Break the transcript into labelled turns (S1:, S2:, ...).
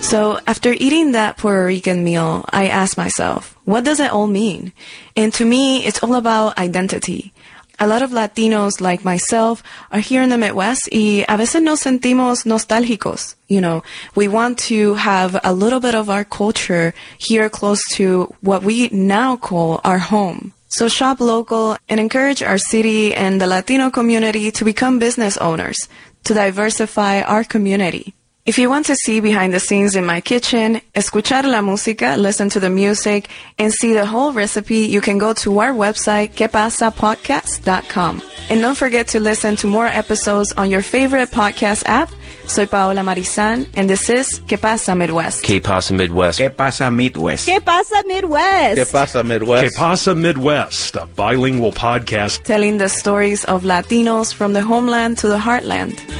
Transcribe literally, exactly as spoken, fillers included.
S1: So after eating that Puerto Rican meal, I asked myself, what does it all mean? And to me, it's all about identity. A lot of Latinos like myself are here in the Midwest y a veces nos sentimos nostálgicos. You know, we want to have a little bit of our culture here close to what we now call our home. So shop local and encourage our city and the Latino community to become business owners, to diversify our community. If you want to see behind the scenes in my kitchen, escuchar la música, listen to the music, and see the whole recipe, you can go to our website, que pasa podcast dot com. And don't forget to listen to more episodes on your favorite podcast app. Soy Paola Marizan, and this is Que Pasa Midwest.
S2: Que Pasa Midwest.
S3: Que Pasa Midwest.
S4: Que Pasa Midwest.
S5: Que Pasa Midwest.
S6: Que Pasa Midwest, a bilingual podcast
S1: telling the stories of Latinos from the homeland to the heartland.